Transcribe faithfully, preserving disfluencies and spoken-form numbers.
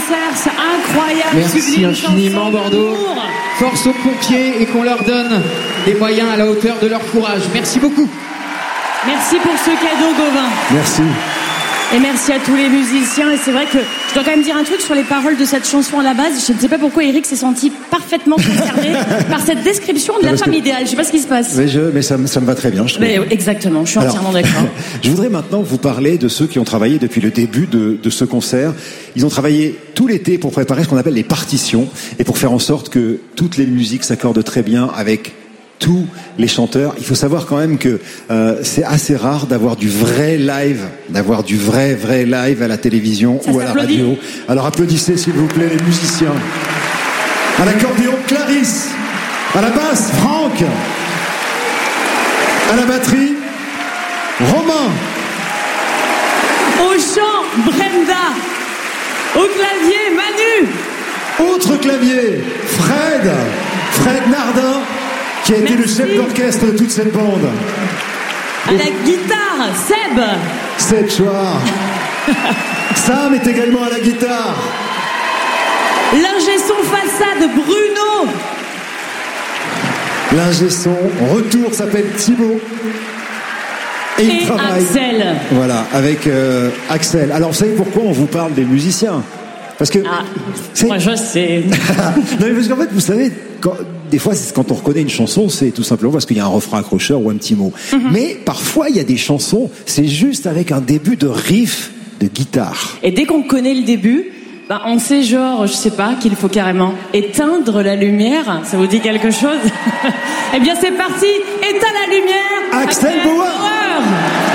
concert, c'est incroyable. Merci sublime, infiniment Bordeaux. d'amour. Force aux pompiers et qu'on leur donne des moyens à la hauteur de leur courage. Merci beaucoup. Merci pour ce cadeau, Gauvin. Merci. Et merci à tous les musiciens. Et c'est vrai que je dois quand même dire un truc sur les paroles de cette chanson à la base. Je ne sais pas pourquoi Eric s'est senti parfaitement concerné par cette description de la Parce femme que... idéale. Je ne sais pas ce qui se passe. Mais, je, mais ça, ça me va très bien, je trouve. Mais exactement, je suis Alors, entièrement d'accord. Je voudrais maintenant vous parler de ceux qui ont travaillé depuis le début de, de ce concert. Ils ont travaillé tout l'été pour préparer ce qu'on appelle les partitions et pour faire en sorte que toutes les musiques s'accordent très bien avec tous les chanteurs. Il faut savoir quand même que euh, c'est assez rare d'avoir du vrai live, d'avoir du vrai vrai live à la télévision Ça ou à la radio. Alors applaudissez s'il vous plaît les musiciens. À l'accordéon Clarisse, à la basse Franck, à la batterie Romain, Au chant, Brenda. Au clavier, Manu. autre clavier Fred, Fred Nardin, qui a été Merci. le chef d'orchestre de toute cette bande. À la guitare, Seb. Seb Chouard. Sam est également à la guitare. L'ingé son façade, Bruno. L'ingé son retour s'appelle Thibaut. Et, il Et travaille. Axel. Voilà, avec euh, Axel. Alors, vous savez pourquoi on vous parle des musiciens? Parce que... Ah, c'est... moi je sais. non, mais parce qu'en fait, vous savez, quand, des fois, c'est, quand on reconnaît une chanson, c'est tout simplement parce qu'il y a un refrain accrocheur ou un petit mot. Mm-hmm. Mais parfois, il y a des chansons, c'est juste avec un début de riff de guitare. Et dès qu'on connaît le début, ben on sait genre, je sais pas, qu'il faut carrément éteindre la lumière. Ça vous dit quelque chose? Eh bien, c'est parti. Éteins la lumière. Axel Bauer. Bauer.